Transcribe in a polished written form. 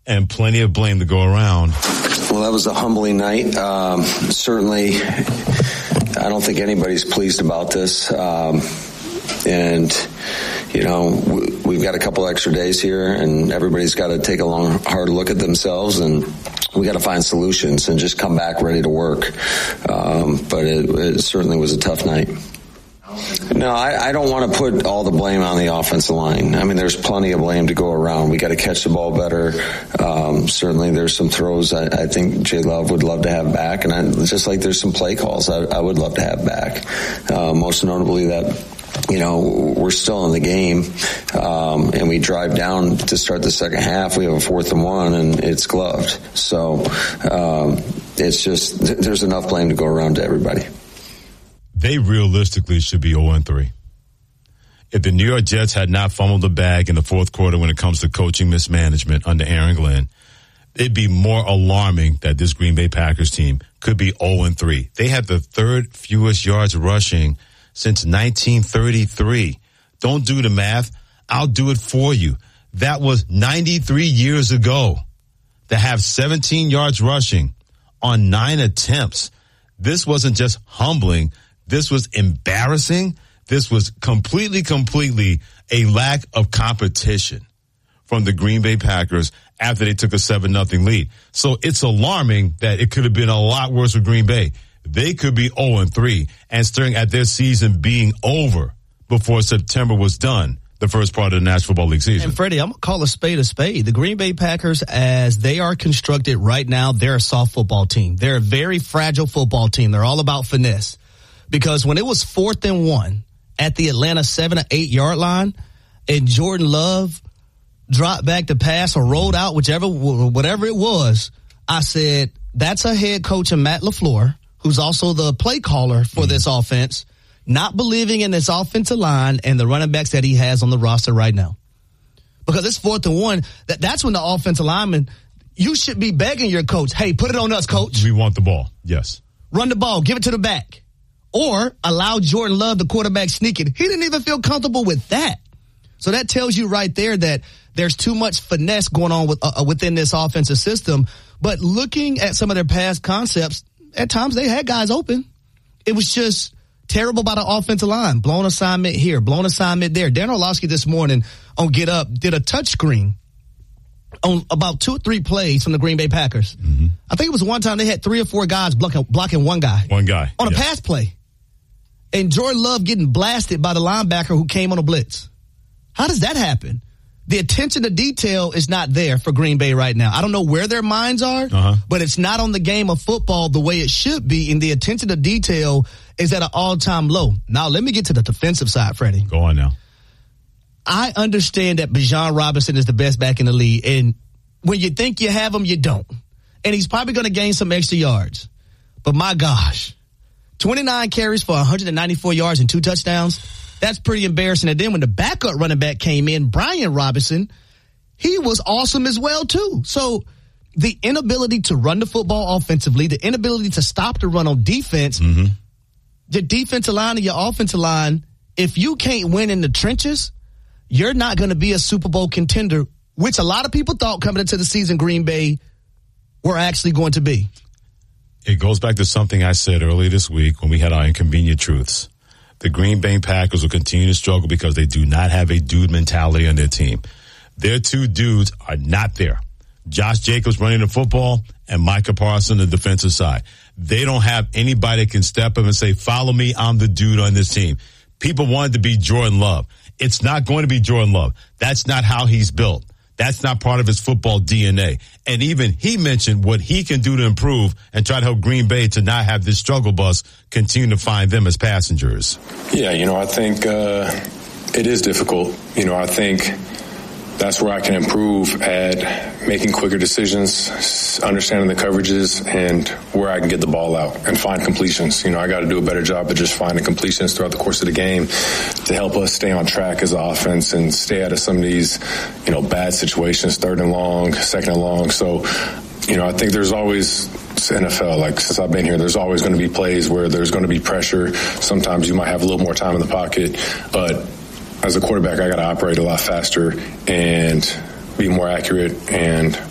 and plenty of blame to go around. Well, that was a humbling night. Certainly, I don't think anybody's pleased about this. And, you know, we've got a couple extra days here, and everybody's got to take a long, hard look at themselves, and we got to find solutions and just come back ready to work. But it certainly was a tough night. No, I don't want to put all the blame on the offensive line. I mean, there's plenty of blame to go around. We got to catch the ball better. Certainly there's some throws I think Jay Love would love to have back. And just like there's some play calls I would love to have back. Most notably that, you know, we're still in the game, and we drive down to start the second half. We have a 4th and 1, and it's gloved. So it's just there's enough blame to go around to everybody. They realistically should be 0-3. If the New York Jets had not fumbled the bag in the fourth quarter when it comes to coaching mismanagement under Aaron Glenn, it'd be more alarming that this Green Bay Packers team could be 0-3. They had the 3rd fewest yards rushing since 1933. Don't do the math. I'll do it for you. That was 93 years ago to have 17 yards rushing on 9 attempts. This wasn't just humbling. This was embarrassing. This was completely a lack of competition from the Green Bay Packers after they took a 7-0 lead. So it's alarming that it could have been a lot worse for Green Bay. They could be 0-3 and staring at their season being over before September was done, the first part of the National Football League season. And Freddie, I'm going to call a spade a spade. The Green Bay Packers, as they are constructed right now, they're a soft football team. They're a very fragile football team. They're all about finesse. Because when it was 4th and 1 at the Atlanta 7 or 8 yard line, and Jordan Love dropped back to pass or rolled out, whatever it was, I said, that's a head coach in Matt LaFleur, who's also the play caller for this offense, not believing in this offensive line and the running backs that he has on the roster right now. Because it's 4th and 1. That's when the offensive lineman, you should be begging your coach, hey, put it on us, coach. We want the ball. Yes. Run the ball. Give it to the back. Or allow Jordan Love, the quarterback, sneaking. He didn't even feel comfortable with that. So that tells you right there that there's too much finesse going on within this offensive system. But looking at some of their past concepts, at times they had guys open. It was just terrible by the offensive line. Blown assignment here, blown assignment there. Dan Orlovsky this morning on Get Up did a touch screen on about 2 or 3 plays from the Green Bay Packers. Mm-hmm. I think it was one time they had 3 or 4 guys blocking one guy. On a pass play. And Jordan Love getting blasted by the linebacker who came on a blitz. How does that happen? The attention to detail is not there for Green Bay right now. I don't know where their minds are, but it's not on the game of football the way it should be, and the attention to detail is at an all-time low. Now, let me get to the defensive side, Freddie. Go on now. I understand that Bijan Robinson is the best back in the league, and when you think you have him, you don't. And he's probably going to gain some extra yards. But my gosh, 29 carries for 194 yards and 2 touchdowns. That's pretty embarrassing. And then when the backup running back came in, Brian Robinson, he was awesome as well, too. So the inability to run the football offensively, the inability to stop the run on defense, the defensive line and your offensive line, if you can't win in the trenches, you're not going to be a Super Bowl contender, which a lot of people thought coming into the season Green Bay were actually going to be. It goes back to something I said earlier this week when we had our Inconvenient Truths. The Green Bay Packers will continue to struggle because they do not have a dude mentality on their team. Their 2 dudes are not there. Josh Jacobs running the football and Micah Parsons on the defensive side. They don't have anybody that can step up and say, follow me, I'm the dude on this team. People wanted to be Jordan Love. It's not going to be Jordan Love. That's not how he's built. That's not part of his football DNA. And even he mentioned what he can do to improve and try to help Green Bay to not have this struggle bus continue to find them as passengers. Yeah, I think it is difficult. I think that's where I can improve at making quicker decisions, understanding the coverages, and where I can get the ball out and find completions. I got to do a better job of just finding completions throughout the course of the game to help us stay on track as an offense and stay out of some of these, bad situations, 3rd and long, 2nd and long. So, I think there's always, NFL, since I've been here, there's always going to be plays where there's going to be pressure. Sometimes you might have a little more time in the pocket, but as a quarterback, I got to operate a lot faster and be more accurate and